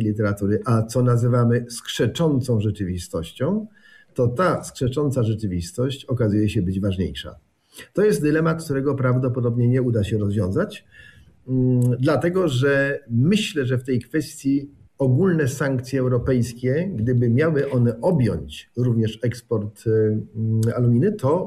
literatury, a co nazywamy skrzeczącą rzeczywistością, to ta skrzecząca rzeczywistość okazuje się być ważniejsza. To jest dylemat, którego prawdopodobnie nie uda się rozwiązać, dlatego że myślę, że w tej kwestii ogólne sankcje europejskie, gdyby miały one objąć również eksport aluminy, to